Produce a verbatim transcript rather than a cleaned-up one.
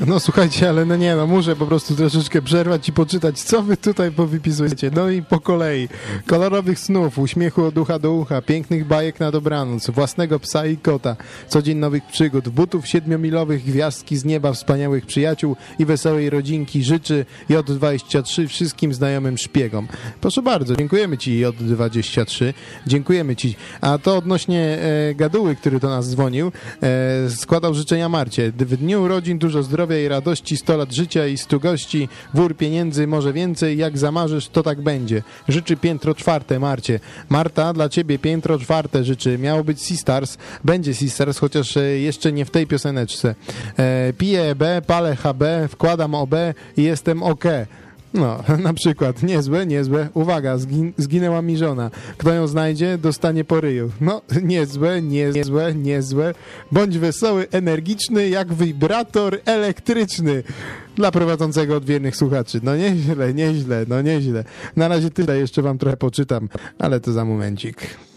No słuchajcie, ale no nie, no muszę po prostu troszeczkę przerwać i poczytać, co wy tutaj powypisujecie. No i po kolei. Kolorowych snów, uśmiechu od ucha do ucha, pięknych bajek na dobranoc, własnego psa i kota, codzień nowych przygód, butów siedmiomilowych, gwiazdki z nieba, wspaniałych przyjaciół i wesołej rodzinki życzy J dwadzieścia trzy wszystkim znajomym szpiegom. Proszę bardzo, dziękujemy ci J dwadzieścia trzy, dziękujemy ci. A to odnośnie e, Gaduły, który do nas dzwonił, e, składał życzenia Marcie. W dniu urodzin dużo zdrowia i radości, sto lat życia i stu gości, wór pieniędzy, może więcej, jak zamarzysz, to tak będzie. Życzy piętro czwarte Marcie. Marta, dla ciebie piętro czwarte życzy. Miało być Sistars, będzie Sistars, chociaż e, jeszcze nie w tej pioseneczce. E, piję E B, palę H B, wkładam O B i jestem OK. No, na przykład, niezłe, niezłe, uwaga, zgin zginęła mi żona, kto ją znajdzie, dostanie po ryju. No, niezłe, niezłe, niezłe, bądź wesoły, energiczny, jak wibrator elektryczny dla prowadzącego odwiernych słuchaczy. No nieźle, nieźle, no nieźle. Na razie tyle, jeszcze wam trochę poczytam, ale to za momencik.